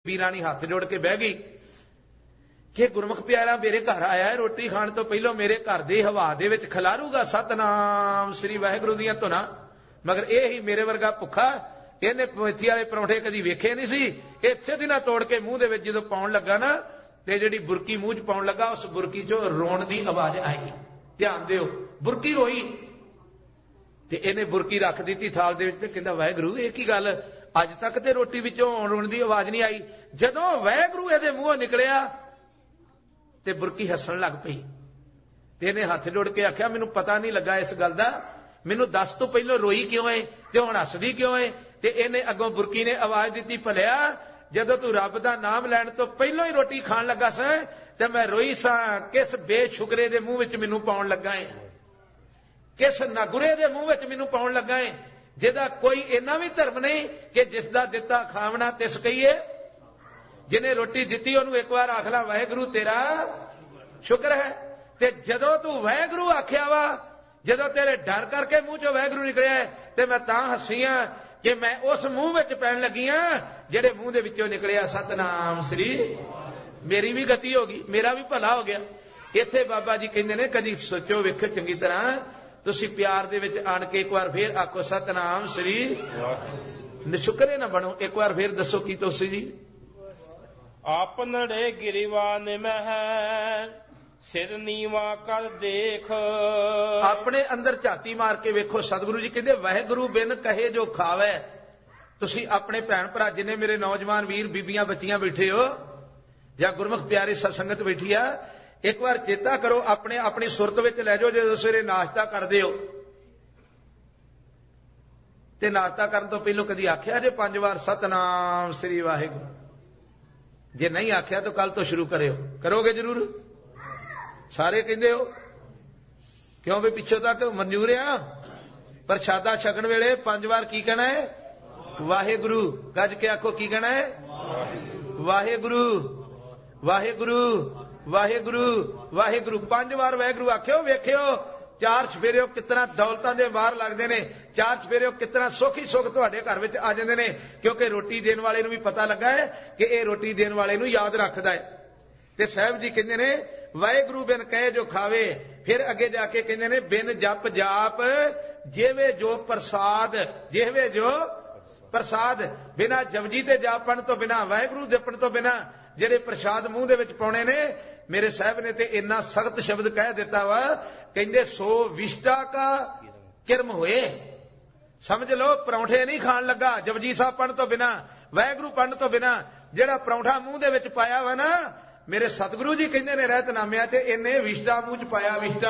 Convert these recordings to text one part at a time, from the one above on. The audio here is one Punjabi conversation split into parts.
ਰਾਣੀ ਹੱਥ ਜੋੜ ਕੇ ਬਹਿ ਗਈ ਕਿ ਗੁਰਮੁਖ ਪਿਆਰਾ ਮੇਰੇ ਘਰ ਆਇਆ, ਰੋਟੀ ਖਾਣ ਤੋਂ ਪਹਿਲਾਂ ਮੇਰੇ ਘਰ ਦੀ ਹਵਾ ਦੇ ਵਿੱਚ ਖਿਲਾਰੂਗਾ ਸਤਨਾਮ ਸ੍ਰੀ ਵਾਹਿਗੁਰੂ ਦੀਆਂ ਧੁਨਾਂ। ਮਗਰ ਇਹ ਹੀ ਮੇਰੇ ਵਰਗਾ ਭੁੱਖਾ, ਇਹਨੇ ਮੇਥੀ ਵਾਲੇ ਪਰੌਂਠੇ ਕਦੀ ਵੇਖੇ ਨਹੀਂ ਸੀ। ਇੱਥੇ ਦੀ ਨਾ ਤੋੜ ਕੇ ਮੂੰਹ ਦੇ ਵਿੱਚ ਜਦੋਂ ਪਾਉਣ ਲੱਗਾ ਨਾ, ਤੇ ਜਿਹੜੀ ਬੁਰਕੀ ਮੂੰਹ 'ਚ ਪਾਉਣ ਲੱਗਾ, ਉਸ ਬੁਰਕੀ 'ਚੋਂ ਰੋਣ ਦੀ ਆਵਾਜ਼ ਆਈ। ਧਿਆਨ ਦਿਓ, ਬੁਰਕੀ ਰੋਈ ਤੇ ਇਹਨੇ ਬੁਰਕੀ ਰੱਖ ਦਿੱਤੀ ਥਾਲ ਦੇ ਵਿੱਚ। ਕਹਿੰਦਾ ਵਾਹਿਗੁਰੂ ਇਹ ਕੀ ਗੱਲ, ਅੱਜ ਤੱਕ ਤੇ ਰੋਟੀ ਵਿੱਚੋਂ ਰੋਣ ਦੀ ਆਵਾਜ਼ ਨਹੀਂ ਆਈ। ਜਦੋਂ ਵਾਹਿਗੁਰੂ ਇਹਦੇ ਮੂੰਹੋਂ ਨਿਕਲਿਆ ਤੇ ਬੁਰਕੀ ਹੱਸਣ ਲੱਗ ਪਈ। ਤੇ ਇਹਨੇ ਹੱਥ ਜੋੜ ਕੇ ਆਖਿਆ ਮੈਨੂੰ ਪਤਾ ਨਹੀਂ ਲੱਗਾ ਇਸ ਗੱਲ ਦਾ, ਮੈਨੂੰ ਦੱਸ ਤੋਂ ਪਹਿਲਾਂ ਰੋਈ ਕਿਉਂ ਏ ਤੇ ਹੁਣ ਹੱਸਦੀ ਕਿਉਂ ਏ। ਤੇ ਇਹਨੇ ਅੱਗੋਂ ਬੁਰਕੀ ਨੇ ਆਵਾਜ਼ ਦਿੱਤੀ, ਭਲਿਆ ਜਦੋਂ ਤੂੰ ਰੱਬ ਦਾ ਨਾਮ ਲੈਣ ਤੋਂ ਪਹਿਲਾਂ ਹੀ ਰੋਟੀ ਖਾਣ ਲੱਗਾ ਸਾਂ ਤੇ ਮੈਂ ਰੋਈ ਸਾਂ, ਕਿਸ ਬੇਸ਼ੁਕਰੇ ਦੇ ਮੂੰਹ ਵਿੱਚ ਮੈਨੂੰ ਪਾਉਣ ਲੱਗਾ ਏ, ਕਿਸ ਨਾਗੁਰੇ ਦੇ ਮੂੰਹ ਵਿੱਚ ਮੈਨੂੰ ਪਾਉਣ ਲੱਗਾ ਏ, ਜਿਹਦਾ ਕੋਈ ਇੰਨਾ ਵੀ ਧਰਮ ਨਹੀਂ ਕਿ ਜਿਸ ਦਾ ਦਿੱਤਾ ਖਾਵਣਾ ਤਿਸ ਕਹੀਏ। ਜਿਹਨੇ ਰੋਟੀ ਦਿੱਤੀ ਉਹਨੂੰ ਇੱਕ ਵਾਰ ਆਖ ਲਾ ਵਾਹਿਗੁਰੂ ਤੇਰਾ ਸ਼ੁਕਰ ਹੈ। ਤੇ ਜਦੋਂ ਤੂੰ ਵਾਹਿਗੁਰੂ ਆਖਿਆ ਵਾ, ਜਦੋਂ ਤੇਰੇ ਡਰ ਕਰਕੇ ਮੂੰਹ ਚੋਂ ਵਾਹਿਗੁਰੂ ਨਿਕਲਿਆ ਤੇ ਮੈਂ ਤਾਂ ਹੱਸੀ ਆ ਕਿ ਮੈਂ ਉਸ ਮੂੰਹ ਵਿੱਚ ਪੈਣ ਲੱਗੀ ਆ ਜਿਹੜੇ ਮੂੰਹ ਦੇ ਵਿੱਚੋਂ ਨਿਕਲਿਆ ਸਤਨਾਮ ਸ੍ਰੀ। ਮੇਰੀ ਵੀ ਗਤੀ ਹੋ ਗਈ, ਮੇਰਾ ਵੀ ਭਲਾ ਹੋ ਗਿਆ। ਇੱਥੇ ਬਾਬਾ ਜੀ ਕਹਿੰਦੇ ਨੇ ਕਦੀ ਸੋਚੋ ਵੇਖੋ ਚੰਗੀ ਤਰ੍ਹਾਂ, ਤੁਸੀਂ ਪਿਆਰ ਦੇ ਵਿੱਚ ਆਣ ਕੇ ਇੱਕ ਵਾਰ ਫੇਰ ਆਖੋ ਸਤਨਾਮ ਸ੍ਰੀ। ਨਿਸ਼ੁਕਰੇ ਨਾ ਬਣੋ, ਇੱਕ ਵਾਰ ਫੇਰ ਦੱਸੋ ਕੀ ਤੁਸੀਂ ਜੀ। ਆਪਨੜੇ ਗਿਰੀਵਾਨ ਮਹਿ ਸਿਰ ਨੀਵਾ ਕਰ ਦੇਖ। ਆਪਣੇ ਅੰਦਰ ਝਾਤੀ ਮਾਰ ਕੇ ਵੇਖੋ। ਸਤਿਗੁਰੂ ਜੀ ਕਹਿੰਦੇ ਵਾਹਿਗੁਰੂ ਬਿਨ ਕਹੇ ਜੋ ਖਾਵੇ। ਤੁਸੀਂ ਆਪਣੇ ਭੈਣ ਭਰਾ ਜਿੰਨੇ ਮੇਰੇ ਨੌਜਵਾਨ ਵੀਰ ਬੀਬੀਆਂ ਬੱਚੀਆਂ ਬੈਠੇ ਹੋ ਜਾਂ ਗੁਰਮੁਖ ਪਿਆਰੇ ਸਤਸੰਗਤ ਬੈਠੀ ਆ, ਇੱਕ ਵਾਰ ਚੇਤਾ ਕਰੋ, ਆਪਣੇ ਆਪਣੀ ਸੁਰਤ ਵਿੱਚ ਲੈ ਜਾਓ। ਜਦੋਂ ਸਵੇਰੇ ਨਾਸ਼ਤਾ ਕਰਦੇ ਹੋ ਤੇ ਨਾਸ਼ਤਾ ਕਰਨ ਤੋਂ ਪਹਿਲਾਂ ਕਦੀ ਆਖਿਆ ਜੇ 5 ਵਾਰ ਸਤਨਾਮ ਸ੍ਰੀ ਵਾਹਿਗੁਰੂ? ਜੇ ਨਹੀਂ ਆਖਿਆ ਤਾਂ ਕੱਲ ਤੋਂ ਸ਼ੁਰੂ ਕਰਿਓ। ਕਰੋਗੇ ਜ਼ਰੂਰ? ਸਾਰੇ ਕਹਿੰਦੇ ਹੋ ਕਿਉਂ ਵੀ ਪਿੱਛੋਂ ਤੱਕ ਮਨਜ਼ੂਰ ਆ। ਪ੍ਰਸ਼ਾਦਾ ਛਕਣ ਵੇਲੇ 5 ਵਾਰ ਕੀ ਕਹਿਣਾ ਹੈ? ਵਾਹਿਗੁਰੂ। ਗੱਜ ਕੇ ਆਖੋ ਕੀ ਕਹਿਣਾ ਹੈ? ਵਾਹਿਗੁਰੂ ਵਾਹਿਗੁਰੂ ਵਾਹਿਗੁਰੂ ਵਾਹਿਗੁਰੂ। 5 ਵਾਰ ਵਾਹਿਗੁਰੂ ਆਖਿਓ। ਵੇਖਿਓ 4 ਚਫੇਰਿਓ ਕਿਤਨਾ ਦੌਲਤਾਂ ਦੇ ਵਾਰ ਲੱਗਦੇ ਨੇ, 4 ਚਫੇਰਿਓ ਕਿਤਨਾ ਸੁੱਖ ਹੀ ਸੁੱਖ ਤੁਹਾਡੇ ਘਰ ਵਿੱਚ ਆ ਜਾਂਦੇ ਨੇ। ਕਿਉਂਕਿ ਰੋਟੀ ਦੇਣ ਵਾਲੇ ਨੂੰ ਵੀ ਪਤਾ ਲੱਗਾ ਹੈ ਕਿ ਇਹ ਰੋਟੀ ਦੇਣ ਵਾਲੇ ਨੂੰ ਯਾਦ ਰੱਖਦਾ ਹੈ। ਤੇ ਸਾਹਿਬ ਜੀ ਕਹਿੰਦੇ ਨੇ ਵਾਹਿਗੁਰੂ ਬਿਨ ਕਹੇ ਜੋ ਖਾਵੇ। ਫਿਰ ਅੱਗੇ ਜਾ ਕੇ ਕਹਿੰਦੇ ਨੇ ਬਿਨ ਜਪ ਜਾਪ ਜੇਵੇ ਜੋ ਪ੍ਰਸਾਦ, ਜਿਹਵੇ ਜੋ ਪ੍ਰਸਾਦ। ਬਿਨਾਂ ਜਪਜੀ ਤੇ ਜਾਪ ਪੜਨ ਤੋਂ ਬਿਨਾਂ, ਵਾਹਿਗੁਰੂ ਜਪਣ ਤੋਂ ਬਿਨਾਂ ਜਿਹੜੇ ਪ੍ਰਸ਼ਾਦ ਮੂੰਹ ਦੇ ਵਿੱਚ ਪਾਉਣੇ ਨੇ, ਮੇਰੇ ਸਾਹਿਬ ਨੇ ਤੇ ਇੰਨਾ ਸਖਤ ਸ਼ਬਦ ਕਹਿ ਦਿੱਤਾ ਵਾ, ਕਹਿੰਦੇ ਸੋ ਵਿਸ਼ਟਾ ਕਾ ਕਿਰਮ ਹੋਏ। ਸਮਝ ਲਓ ਪਰੌਂਠੇ ਨਹੀਂ ਖਾਣ ਲੱਗਾ ਜਪਜੀ ਸਾਹਿਬ ਪੜਨ ਤੋਂ ਬਿਨਾਂ, ਵਾਹਿਗੁਰੂ ਪੜਨ ਤੋਂ ਬਿਨਾਂ। ਜਿਹੜਾ ਪਰੌਂਠਾ ਮੂੰਹ ਦੇ ਵਿੱਚ ਪਾਇਆ ਵਾ ਨਾ, ਮੇਰੇ ਸਤਿਗੁਰੂ ਜੀ ਕਹਿੰਦੇ ਨੇ ਰਹਿਤਨਾਮਿਆਂ 'ਚ ਇਹਨੇ ਵਿਸ਼ਟਾ ਮੂੰਹ 'ਚ ਪਾਇਆ। ਵਿਸ਼ਟਾ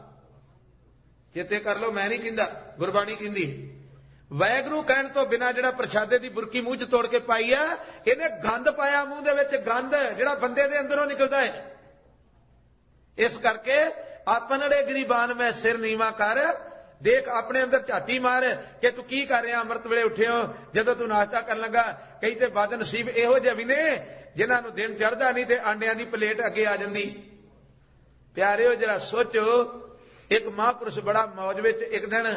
ਚੇਤੇ ਕਰ ਲਓ, ਮੈਂ ਨਹੀਂ ਕਹਿੰਦਾ, ਗੁਰਬਾਣੀ ਕਹਿੰਦੀ। ਵਾਹਿਗੁਰੂ ਕਹਿਣ ਤੋਂ ਬਿਨਾਂ ਜਿਹੜਾ ਪ੍ਰਸ਼ਾਦੇ ਦੀ ਬੁਰਕੀ ਮੂੰਹ 'ਚ ਤੋੜ ਕੇ ਪਾਈ ਆ, ਇਹਨੇ ਗੰਦ ਪਾਇਆ ਮੂੰਹ ਦੇ ਵਿੱਚ, ਗੰਦ ਜਿਹੜਾ ਬੰਦੇ ਦੇ ਅੰਦਰੋਂ ਨਿਕਲਦਾ ਹੈ। ਇਸ ਕਰਕੇ ਆਪਨੜੇ ਗਰੀਬਾਨ ਮੈਂ ਸਿਰ ਨੀਵਾ ਕਰ ਦੇਖ। ਆਪਣੇ ਅੰਦਰ ਝਾਤੀ ਮਾਰ ਕਿ ਤੂੰ ਕੀ ਕਰ ਰਿਹਾ। ਅੰਮ੍ਰਿਤ ਵੇਲੇ ਉੱਠਿਓ, ਜਦੋਂ ਤੂੰ ਨਾਸ਼ਤਾ ਕਰਨ ਲੱਗਾ, ਕਈ ਤੇ ਬਦ ਨਸੀਬ ਇਹੋ ਜਿਹੇ ਵੀ ਨੇ ਜਿਨ੍ਹਾਂ ਨੂੰ ਦਿਨ ਚੜ੍ਹਦਾ ਨਹੀਂ ਤੇ ਆਂਡਿਆਂ ਦੀ ਪਲੇਟ ਅੱਗੇ ਆ ਜਾਂਦੀ। ਪਿਆਰਿਓ ਜਰਾ ਸੋਚੋ, ਇੱਕ ਮਹਾਂਪੁਰਸ਼ ਬੜਾ ਮੌਜ ਵਿੱਚ ਇੱਕ ਦਿਨ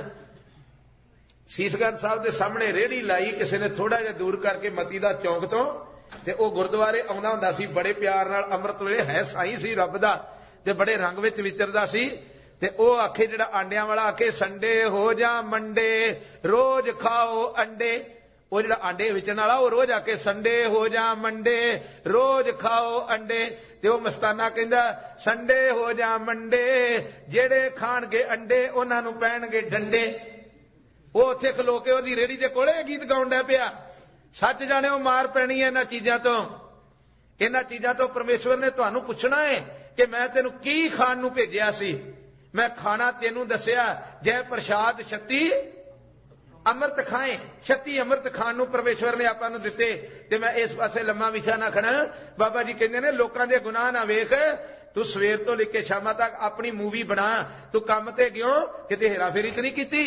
ਸੀਸਗੰਜ ਸਾਹਿਬ ਦੇ ਸਾਹਮਣੇ ਰੇਹੜੀ ਲਾਈ ਕਿਸੇ ਨੇ, ਥੋੜਾ ਜਿਹਾ ਦੂਰ ਕਰਕੇ ਮਤੀ ਦਾ ਚੌਂਕ ਤੋਂ, ਤੇ ਉਹ ਗੁਰਦੁਆਰੇ ਆਉਂਦਾ ਹੁੰਦਾ ਸੀ ਬੜੇ ਪਿਆਰ ਨਾਲ। ਅੰਮ੍ਰਿਤ ਵੇਲੇ ਹੈ ਸਾਈਂ ਸੀ ਰੱਬ ਦਾ ਤੇ ਬੜੇ ਰੰਗ ਵਿੱਚ ਵਿਚਰਦਾ ਸੀ। ਤੇ ਉਹ ਆਖੇ ਜਿਹੜਾ ਆਂਡਿਆਂ ਵਾਲਾ ਆਖੇ ਸੰਡੇ ਹੋ ਜਾ ਮੰਡੇ ਰੋਜ਼ ਖਾਓ ਅੰਡੇ। ਉਹ ਜਿਹੜਾ ਆਂਡੇ ਵੇਚਣ ਵਾਲਾ ਉਹ ਰੋਜ਼ ਆਕੇ ਸੰਡੇ ਹੋ ਜਾ ਮੰਡੇ ਰੋਜ਼ ਖਾਓ ਅੰਡੇ। ਤੇ ਉਹ ਮਸਤਾਨਾ ਕਹਿੰਦਾ ਸੰਡੇ ਹੋ ਜਾ ਮੰਡੇ, ਜਿਹੜੇ ਖਾਣਗੇ ਅੰਡੇ ਉਹਨਾਂ ਨੂੰ ਪੈਣਗੇ ਡੰਡੇ। ਉਹ ਉੱਥੇ ਖਲੋ ਕੇ ਉਹਦੀ ਰੇਹੜੀ ਦੇ ਕੋਲੇ ਗੀਤ ਗਾਉਣ ਡਿਆ ਪਿਆ। ਸੱਚ ਜਾਣੇ ਉਹ ਮਾਰ ਪੈਣੀ ਹੈ ਇਹਨਾਂ ਚੀਜ਼ਾਂ ਤੋਂ। ਇਹਨਾਂ ਚੀਜ਼ਾਂ ਤੋਂ ਪਰਮੇਸ਼ਵਰ ਨੇ ਤੁਹਾਨੂੰ ਪੁੱਛਣਾ ਹੈ ਕਿ ਮੈਂ ਤੈਨੂੰ ਕੀ ਖਾਣ ਨੂੰ ਭੇਜਿਆ ਸੀ। ਮੈਂ ਖਾਣਾ ਤੈਨੂੰ ਦੱਸਿਆ, ਜੈ ਪ੍ਰਸ਼ਾਦ 36 ਅੰਮ੍ਰਿਤ ਖਾਏ। 36 ਅੰਮ੍ਰਿਤ ਖਾਣ ਨੂੰ ਪਰਮੇਸ਼ਵਰ ਨੇ ਆਪਾਂ ਨੂੰ ਦਿੱਤੇ। ਤੇ ਮੈਂ ਇਸ ਪਾਸੇ ਲੰਮਾ ਵਿਛਾ ਨਾ ਖੜਾ। ਬਾਬਾ ਜੀ ਕਹਿੰਦੇ ਨੇ ਲੋਕਾਂ ਦੇ ਗੁਨਾਹ ਨਾ ਵੇਖ, ਤੂੰ ਸਵੇਰ ਤੋਂ ਲੈ ਕੇ ਸ਼ਾਮਾਂ ਤੱਕ ਆਪਣੀ ਮੂਵੀ ਬਣਾ। ਤੂੰ ਕੰਮ ਤੇ ਗਿਓ, ਕਿਤੇ ਹੇਰਾਫੇਰੀ ਤੇ ਨਹੀਂ ਕੀਤੀ,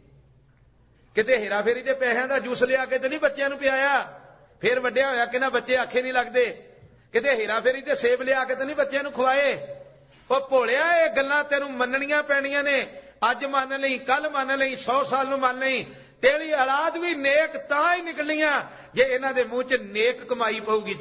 ਕਿਤੇ ਹੇਰਾਫੇਰੀ ਤੇ ਪੈਸਿਆਂ ਦਾ ਜੂਸ ਲਿਆ ਕੇ ਤੇ ਨਹੀਂ ਬੱਚਿਆਂ ਨੂੰ ਪਿਆਇਆ, ਫੇਰ ਵੱਡਿਆ ਹੋਇਆ ਕਿ ਨਾ ਬੱਚੇ ਆਖੇ ਨਹੀਂ ਲੱਗਦੇ। ਕਿਤੇ ਹੇਰਾਫੇਰੀ ਤੇ ਸੇਬ ਲਿਆ ਕੇ ਤੇ ਨਹੀਂ ਬੱਚਿਆਂ ਨੂੰ ਖਵਾਏ। ਉਹ ਭੋਲਿਆ ਇਹ ਗੱਲਾਂ ਤੈਨੂੰ ਮੰਨਣੀਆਂ ਪੈਣੀਆਂ ਨੇ। ਅੱਜ ਮੰਨ ਲਈ, ਕੱਲ ਮੰਨ ਲਈ, 100 ਸਾਲ ਨੂੰ ਮੰਨ ਲਈ। ਤੇਰੀ ਔਲਾਦ ਵੀ ਨੇਕ ਤਾਂ ਹੀ ਨਿਕਲਣੀਆਂ ਜੇ ਇਹਨਾਂ ਦੇ ਮੂੰਹ 'ਚ ਨੇਕ ਕਮਾਈ ਪਊਗੀ।